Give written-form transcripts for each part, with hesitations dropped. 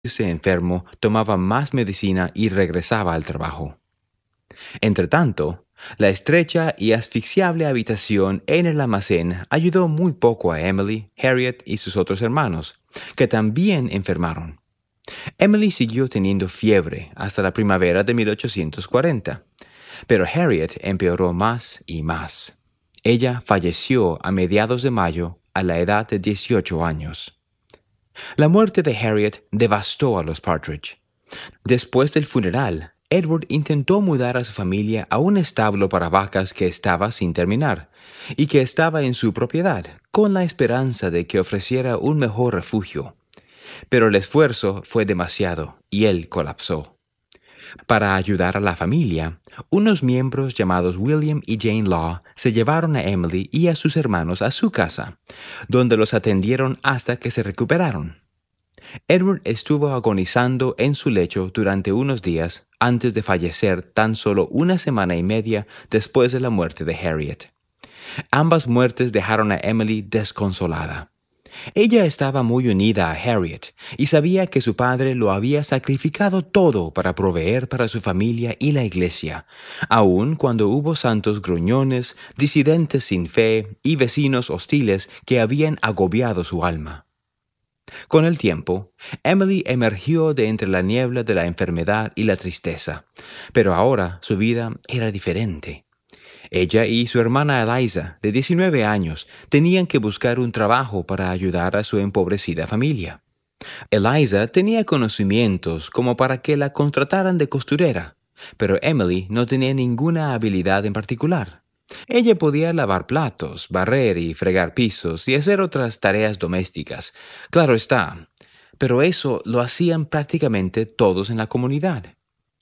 enfermo, tomaba más medicina y regresaba al trabajo. Entretanto, la estrecha y asfixiable habitación en el almacén ayudó muy poco a Emily, Harriet y sus otros hermanos, que también enfermaron. Emily siguió teniendo fiebre hasta la primavera de 1840, pero Harriet empeoró más y más. Ella falleció a mediados de mayo a la edad de 18 años. La muerte de Harriet devastó a los Partridge. Después del funeral, Edward intentó mudar a su familia a un establo para vacas que estaba sin terminar y que estaba en su propiedad, con la esperanza de que ofreciera un mejor refugio. Pero el esfuerzo fue demasiado y él colapsó. Para ayudar a la familia, unos miembros llamados William y Jane Law se llevaron a Emily y a sus hermanos a su casa, donde los atendieron hasta que se recuperaron. Edward estuvo agonizando en su lecho durante unos días antes de fallecer tan solo una semana y media después de la muerte de Harriet. Ambas muertes dejaron a Emily desconsolada. Ella estaba muy unida a Harriet y sabía que su padre lo había sacrificado todo para proveer para su familia y la iglesia, aun cuando hubo santos gruñones, disidentes sin fe y vecinos hostiles que habían agobiado su alma. Con el tiempo, Emily emergió de entre la niebla de la enfermedad y la tristeza, pero ahora su vida era diferente. Ella y su hermana Eliza, de 19 años, tenían que buscar un trabajo para ayudar a su empobrecida familia. Eliza tenía conocimientos como para que la contrataran de costurera, pero Emily no tenía ninguna habilidad en particular. Ella podía lavar platos, barrer y fregar pisos y hacer otras tareas domésticas, claro está, pero eso lo hacían prácticamente todos en la comunidad.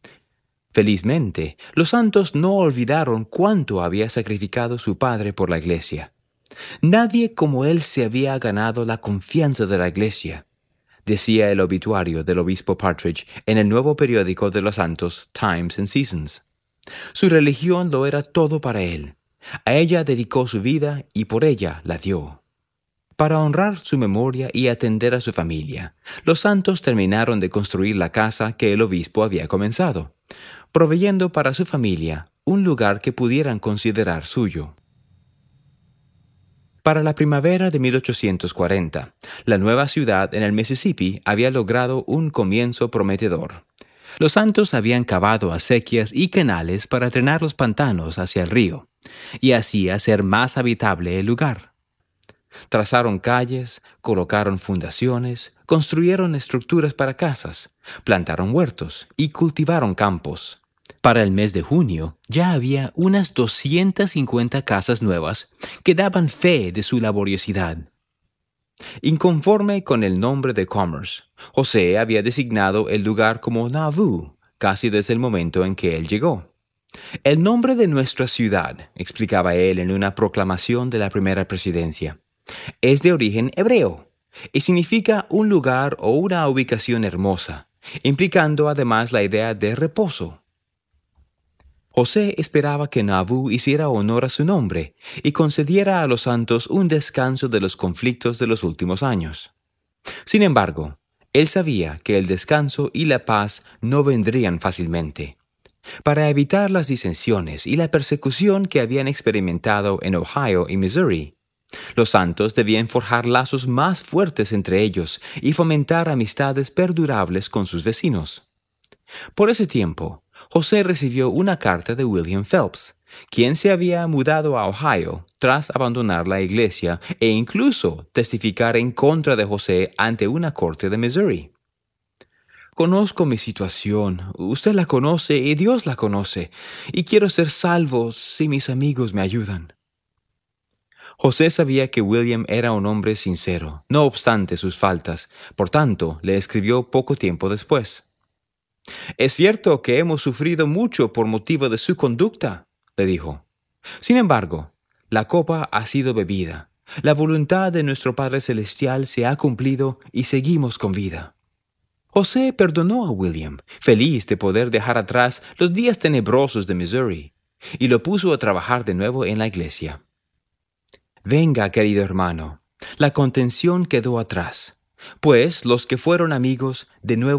Felizmente, los santos no olvidaron cuánto había sacrificado su padre por la iglesia. Nadie como él se había ganado la confianza de la iglesia, decía el obituario del obispo Partridge en el nuevo periódico de los santos Times and Seasons. Su religión lo era todo para él. A ella dedicó su vida y por ella la dio. Para honrar su memoria y atender a su familia, los santos terminaron de construir la casa que el obispo había comenzado, proveyendo para su familia un lugar que pudieran considerar suyo. Para la primavera de 1840, la nueva ciudad en el Mississippi había logrado un comienzo prometedor. Los santos habían cavado acequias y canales para drenar los pantanos hacia el río, y así hacer más habitable el lugar. Trazaron calles, colocaron fundaciones, construyeron estructuras para casas, plantaron huertos y cultivaron campos. Para el mes de junio ya había unas 250 casas nuevas que daban fe de su laboriosidad. Inconforme con el nombre de Commerce, José había designado el lugar como Nauvoo, casi desde el momento en que él llegó. El nombre de nuestra ciudad, explicaba él en una proclamación de la primera presidencia, es de origen hebreo y significa un lugar o una ubicación hermosa, implicando además la idea de reposo. José esperaba que Nauvoo hiciera honor a su nombre y concediera a los santos un descanso de los conflictos de los últimos años. Sin embargo, él sabía que el descanso y la paz no vendrían fácilmente. Para evitar las disensiones y la persecución que habían experimentado en Ohio y Missouri, los santos debían forjar lazos más fuertes entre ellos y fomentar amistades perdurables con sus vecinos. Por ese tiempo, José recibió una carta de William Phelps, quien se había mudado a Ohio tras abandonar la iglesia e incluso testificar en contra de José ante una corte de Missouri. Conozco mi situación, usted la conoce y Dios la conoce, y quiero ser salvo si mis amigos me ayudan. José sabía que William era un hombre sincero, no obstante sus faltas, por tanto, le escribió poco tiempo después. «Es cierto que hemos sufrido mucho por motivo de su conducta», le dijo. «Sin embargo, la copa ha sido bebida, la voluntad de nuestro Padre Celestial se ha cumplido y seguimos con vida». José perdonó a William, feliz de poder dejar atrás los días tenebrosos de Missouri, y lo puso a trabajar de nuevo en la iglesia. «Venga, querido hermano, la contención quedó atrás. pues los que fueron amigos de nuevo